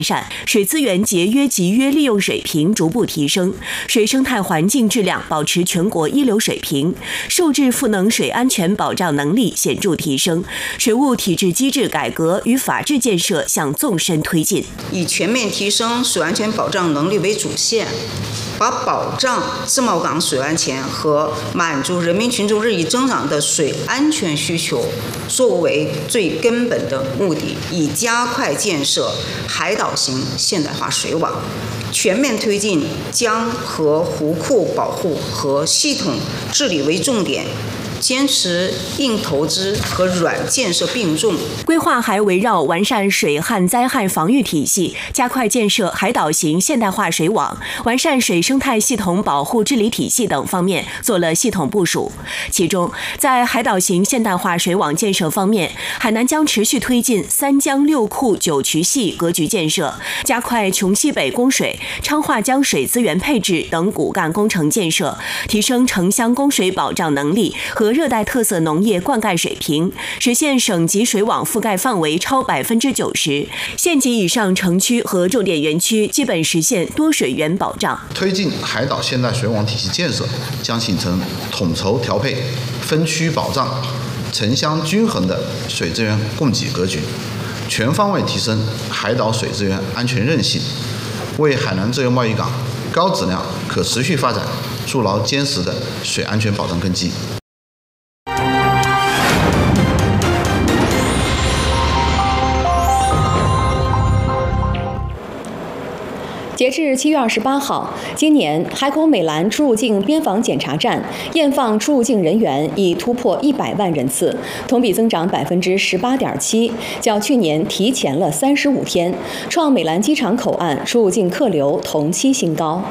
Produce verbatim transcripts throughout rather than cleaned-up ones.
善，水资源节约集约利用水平逐步提升，水生态环境质量保持全国一流水平，受制赋能水安全保障能力显著提升，水务体制机制改革与法治建设向纵深推进， 以全面提升水安全保障能力为主线，把保障自贸港水安全和满足人民群众日益增长的水安全需求作为最根本的目的，以加快建设海岛型现代化水网，全面推进江河湖库保护和系统治理为重点，坚持硬投资和软建设并重。 规划还围绕完善水旱灾害防御体系，加快建设海岛型现代化水网，完善水生态系统保护治理体系等方面做了系统部署。其中，在海岛型现代化水网建设方面，海南将持续推进三江六库九渠系格局建设，加快琼西北供水、昌化江水资源配置等骨干工程建设，提升城乡供水保障能力和热带特色农业灌溉水平，实现省级水网覆盖范围超百分之九十，县级以上城区和重点园区基本实现多水源保障。 推进海岛现代水网体系建设，将形成统筹调配、分区保障、城乡均衡的水资源供给格局，全方位提升海岛水资源安全韧性，为海南自由贸易港高质量可持续发展筑牢坚实的水安全保障根基。 截至七月二十八号，今年海口美兰出入境边防检查站验放出入境人员已突破一百万人次，同比增长百分之十八点七，较去年提前了三十五天，创美兰机场口岸出入境客流同期新高。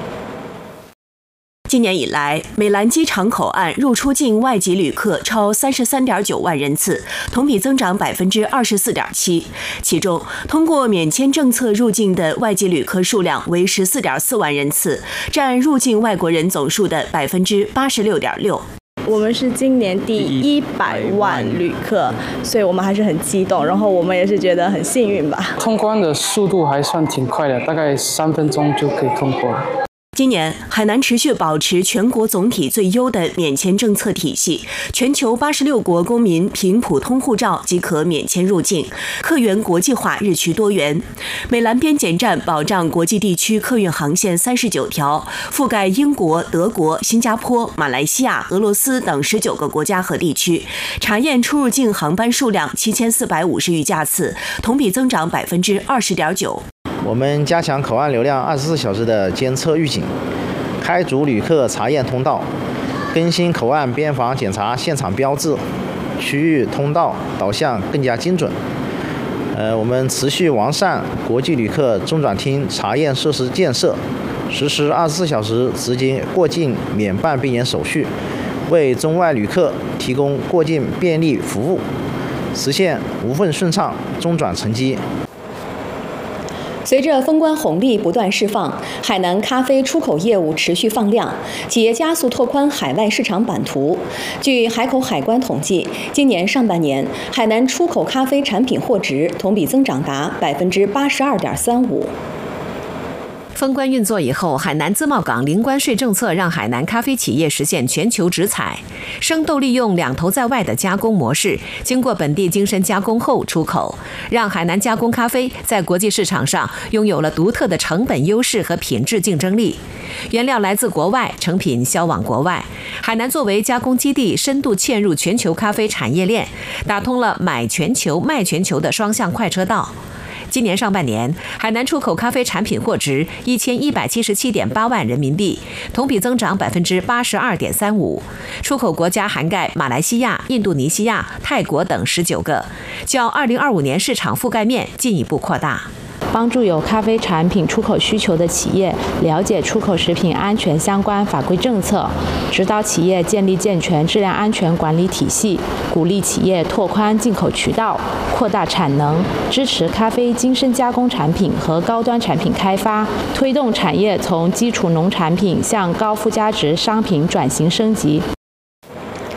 今年以来，美兰机场口岸入出境外籍旅客超三十三点九万人次，同比增长百分之二十四点七。其中，通过免签政策入境的外籍旅客数量为十四点四万人次，占入境外国人总数的百分之八十六点六。 我们是今年第一百万旅客，所以我们还是很激动，然后我们也是觉得很幸运吧。 通关的速度还算挺快的，大概三分钟就可以通过了。 今年，海南持续保持全国总体最优的免签政策体系，全球八十六国公民凭普通护照即可免签入境，客源国际化日趋多元。美兰边检站保障国际地区客运航线三十九条，覆盖英国、德国、新加坡、马来西亚、俄罗斯等十九个国家和地区，查验出入境航班数量七千四百五十余架次，同比增长百分之二十点九。 我们加强口岸流量二十四小时的监测预警，开足旅客查验通道，更新口岸边防检查现场标志，区域通道导向更加精准。呃，我们持续完善国际旅客中转厅查验设施建设，实施二十四小时直接过境免办病检手续，为中外旅客提供过境便利服务，实现无缝顺畅中转成机。 随着封关红利不断释放，海南咖啡出口业务持续放量，企业加速拓宽海外市场版图。据海口海关统计，今年上半年海南出口咖啡产品货值同比增长达百分之八十二点三五。 封关运作以后，海南自贸港零关税政策让海南咖啡企业实现全球直采，生豆利用两头在外的加工模式，经过本地精深加工后出口，让海南加工咖啡在国际市场上拥有了独特的成本优势和品质竞争力。原料来自国外，成品销往国外。海南作为加工基地，深度嵌入全球咖啡产业链，打通了买全球、卖全球的双向快车道。今年上半年，海南出口咖啡产品货值一千一百七十七点八万人民币，同比增长百分之八十二点三五。出口国家涵盖马来西亚、印度尼西亚、泰国等十九个，较二零二五年市场覆盖面进一步扩大。 帮助有咖啡产品出口需求的企业了解出口食品安全相关法规政策，指导企业建立健全质量安全管理体系，鼓励企业拓宽进口渠道，扩大产能，支持咖啡精深加工产品和高端产品开发，推动产业从基础农产品向高附加值商品转型升级。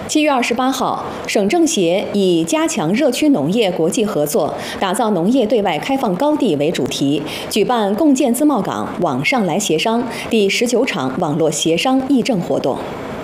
七月二十八号，省政协以加强热区农业国际合作，打造农业对外开放高地为主题，举办共建自贸港网上来协商第十九场网络协商议政活动。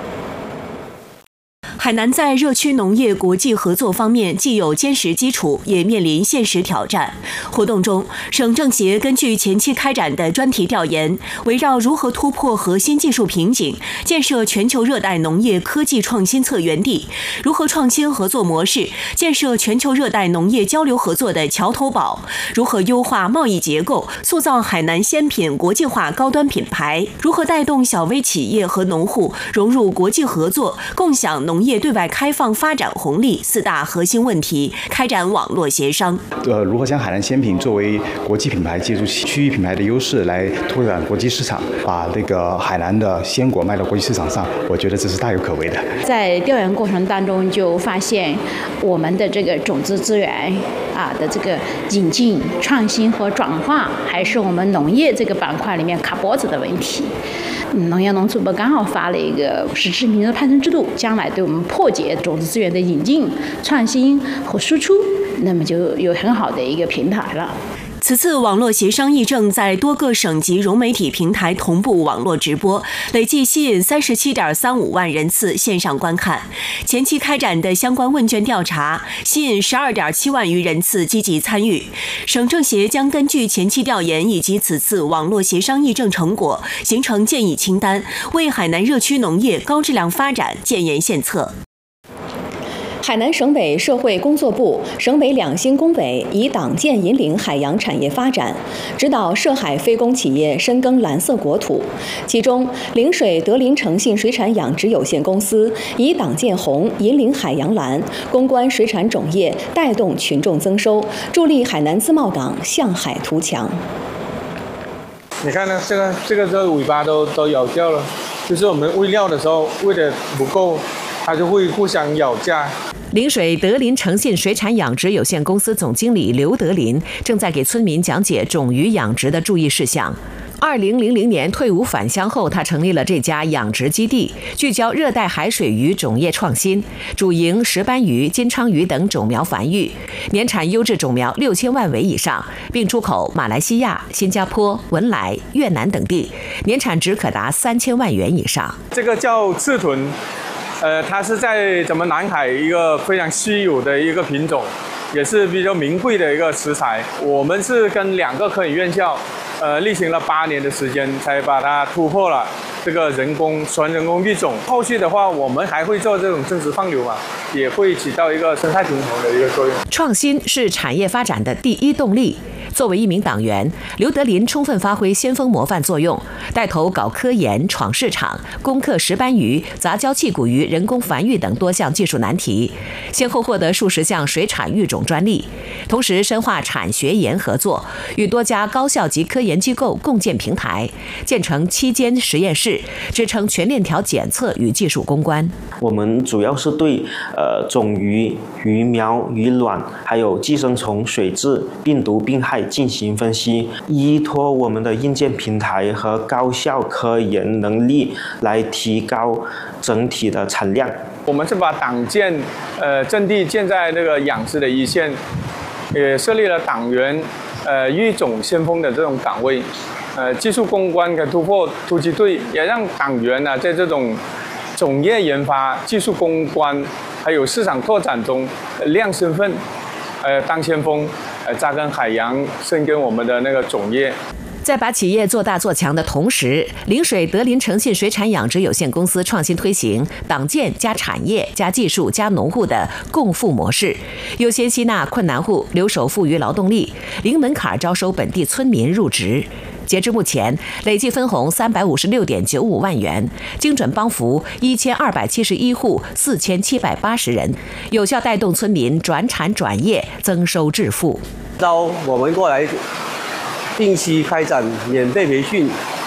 海南在热区农业国际合作方面既有坚实基础，也面临现实挑战。活动中，省政协根据前期开展的专题调研，围绕如何突破核心技术瓶颈，建设全球热带农业科技创新策源地，如何创新合作模式，建设全球热带农业交流合作的桥头堡，如何优化贸易结构，塑造海南鲜品国际化高端品牌，如何带动小微企业和农户融入国际合作，共享农业对外开放发展红利四大核心问题，开展网络协商。 呃，如何将海南鲜品作为国际品牌，借助区域品牌的优势来拓展国际市场，把那个海南的鲜果卖到国际市场上，我觉得这是大有可为的。 在调研过程当中，就发现我们的这个种子资源啊的这个引进、创新和转化，还是我们农业这个板块里面卡脖子的问题。农业农促部刚好发了一个实质民的派生制度，将来对我们破解种子资源的引进、创新和输出，那么就有很好的一个平台了。 此次网络协商议政在多个省级融媒体平台同步网络直播，累计吸引三十七点三五万人次线上观看。前期开展的相关问卷调查，吸引十二点七万余人次积极参与。省政协将根据前期调研以及此次网络协商议政成果，形成建议清单，为海南热区农业高质量发展建言献策。 海南省委社会工作部、省委两新工委以党建引领海洋产业发展，指导涉海非公企业深耕蓝色国土。其中，陵水德林诚信水产养殖有限公司以党建红引领海洋蓝，攻关水产种业，带动群众增收，助力海南自贸港向海图强。 你看呢，这个这个这尾巴都都咬掉了，就是我们喂料的时候喂的不够，它就会互相咬架。 陵水德林诚信水产养殖有限公司总经理刘德林正在给村民讲解种鱼养殖的注意事项。二零零零年退伍返乡后，他成立了这家养殖基地，聚焦热带海水鱼种业创新，主营石斑鱼、金鲳鱼等种苗繁育，年产优质种苗六千万尾以上，并出口马来西亚、新加坡、文莱、越南等地，年产值可达三千万元以上。 这个叫刺豚。呃，它是在咱们南海一个非常稀有的一个品种，也是比较名贵的一个食材。我们是跟两个科研院校，呃，历行了八年的时间，才把它突破了这个人工纯人工育种。后续的话，我们还会做这种增殖放流嘛，也会起到一个生态平衡的一个作用。 创新是产业发展的第一动力。作为一名党员，刘德林充分发挥先锋模范作用，带头搞科研、闯市场，攻克石斑鱼、杂交气骨鱼人工繁育等多项技术难题，先后获得数十项水产育种专利。同时，深化产学研合作，与多家高校级科研机构共建平台，建成七间实验室，支撑全链条检测与技术攻关。 我们主要是对呃种鱼、鱼苗、鱼卵，还有寄生虫、水质、病毒、病害进行分析，依托我们的硬件平台和高效科研能力来提高整体的产量。 我们是把党建呃阵地建在这个养殖的一线，也设立了党员呃育种先锋的这种岗位，呃技术攻关跟突破突击队，也让党员呢、啊、在这种种业研发、技术攻关还有市场拓展中亮身份，呃当先锋。呃，扎根海洋，深耕我们的那个种业。 在把企业做大做强的同时，陵水德林诚信水产养殖有限公司创新推行党建加产业加技术加农户的共富模式，优先吸纳困难户，留守富余劳动力，零门槛招收本地村民入职。截至目前，累计分红三百五十六点九五万元，精准帮扶一千二百七十一户四千七百八十人，有效带动村民转产转业，增收致富。 招我们过来定期开展免费培训，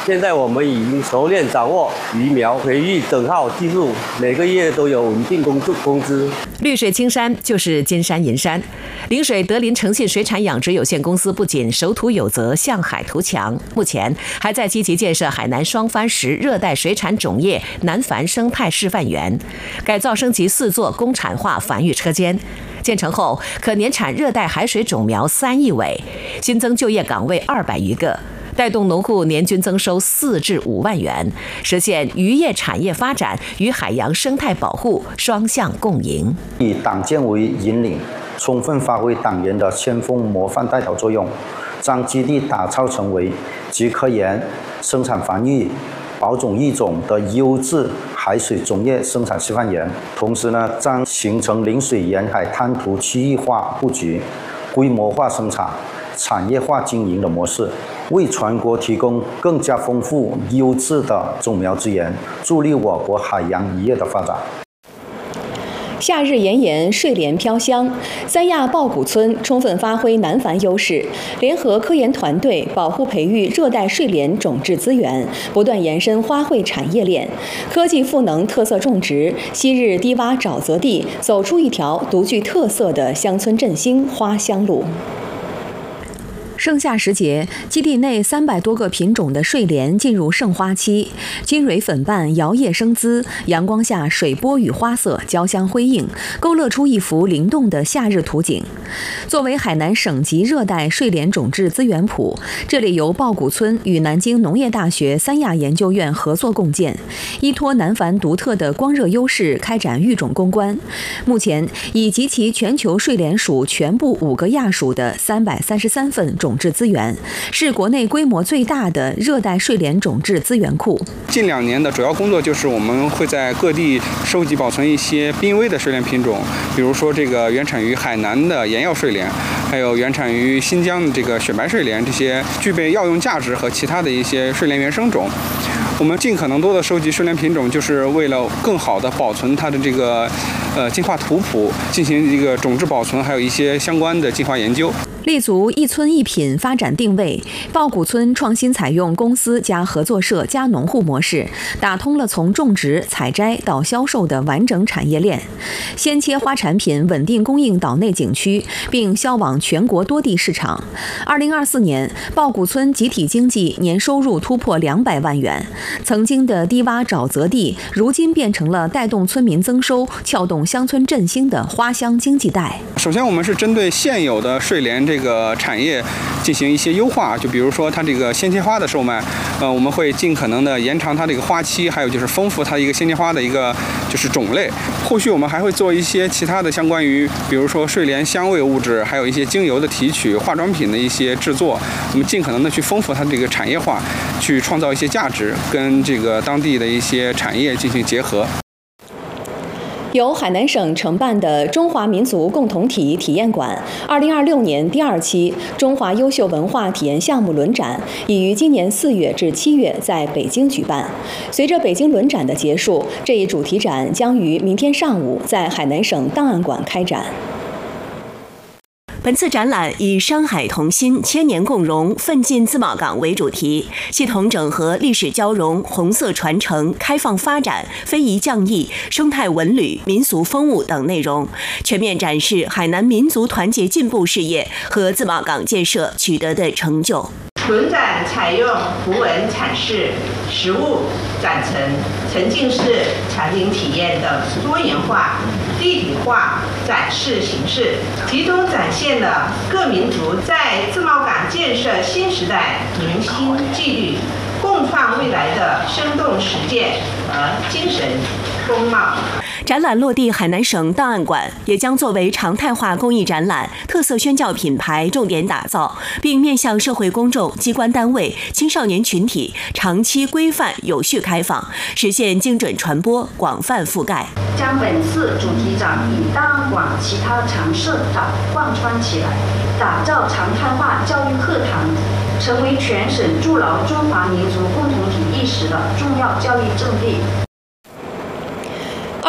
现在我们已经熟练掌握鱼苗培育整号技术，每个月都有稳定工工资。 绿水青山就是金山银山。临水德林诚信水产养殖有限公司不仅守土有责、向海图强，目前还在积极建设海南双帆石热带水产种业南繁生态示范园，改造升级四座工厂化繁育车间。建成后，可年产热带海水种苗三亿尾，新增就业岗位二百余个，带动农户年均增收四至五万元，实现渔业产业发展与海洋生态保护双向共赢。 以党建为引领，充分发挥党员的先锋模范代表作用，将基地打造成为集科研、生产繁育、保种育种的优质海水种业生产示范园。同时呢，将形成临水沿海滩涂区域化布局、规模化生产、产业化经营的模式，为全国提供更加丰富优质的种苗资源，助力我国海洋渔业的发展。 夏日炎炎，睡莲飘香。三亚抱谷村充分发挥南繁优势，联合科研团队保护培育热带睡莲种质资源，不断延伸花卉产业链，科技赋能特色种植。昔日低洼沼泽地走出一条独具特色的乡村振兴花香路。盛夏时节，基地内三百多个品种的睡莲进入盛花期，金蕊粉瓣摇曳生姿，阳光下水波与花色交相辉映，勾勒出一幅灵动的夏日图景。作为海南省级热带睡莲种质资源圃，这里由抱谷村与南京农业大学三亚研究院合作共建，依托南繁独特的光热优势开展育种攻关。目前已集齐全球睡莲属全部五个亚属的三百三十三份种质资源，是国内规模最大的热带睡莲种质资源库。 近两年的主要工作就是我们会在各地收集保存一些濒危的睡莲品种，比如说这个原产于海南的盐药睡莲，还有原产于新疆的这个雪白睡莲，这些具备药用价值和其他的一些睡莲原生种。我们尽可能多的收集睡莲品种，就是为了更好的保存它的这个呃进化图谱，进行一个种质保存，还有一些相关的进化研究。 立足一村一品发展定位，抱谷村创新采用公司加合作社加农户模式，打通了从种植、采摘到销售的完整产业链，鲜切花产品稳定供应岛内景区，并销往全国多地市场。二零二四年，抱谷村集体经济年收入突破两百万元，曾经的低洼沼泽地，如今变成了带动村民增收、撬动乡村振兴的花香经济带。 首先，我们是针对现有的睡莲这个产业进行一些优化，就比如说它这个鲜切花的售卖，呃，我们会尽可能的延长它这个花期，还有就是丰富它一个鲜切花的一个就是种类。后续我们还会做一些其他的相关于，比如说睡莲香味物质，还有一些精油的提取、化妆品的一些制作，我们尽可能的去丰富它这个产业化，去创造一些价值，跟这个当地的一些产业进行结合。 由海南省承办的中华民族共同体体验馆二零二六年第二期中华优秀文化体验项目轮展已于今年四月至七月在北京举办。随着北京轮展的结束，这一主题展将于明天上午在海南省档案馆开展。 本次展览以山海同心、千年共荣、奋进自贸港为主题，系统整合历史交融、红色传承、开放发展、非遗匠艺、生态文旅、民俗风物等内容，全面展示海南民族团结进步事业和自贸港建设取得的成就。 轮展采用图文阐释、实物展陈、沉浸式场景体验等多元化、立体化展示形式，集中展现了各民族在自贸港建设新时代凝心纪律、共创未来的生动实践和精神风貌。 展览落地海南省档案馆，也将作为常态化公益展览、特色宣教品牌重点打造，并面向社会公众、机关单位、青少年群体长期规范有序开放，实现精准传播、广泛覆盖。 将本次主题展与档案馆其他常设展贯穿起来，打造常态化教育课堂，成为全省筑牢中华民族共同体意识的重要教育阵地。 二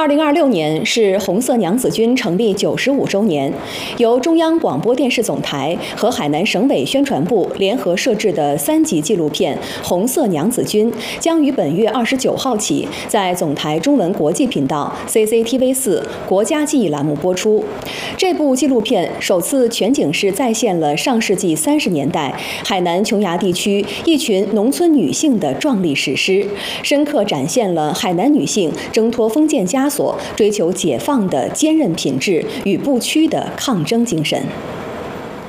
二零二六年是红色娘子军成立九十五周年，由中央广播电视总台和海南省委宣传部联合摄制的三集纪录片《红色娘子军》将于本月二十九号起在总台中文国际频道 C C T V 四国家记忆栏目播出。这部纪录片首次全景式再现了上世纪三十年代海南琼崖地区一群农村女性的壮丽史诗，深刻展现了海南女性挣脱封建枷锁、追求解放的坚韧品质与不屈的抗争精神。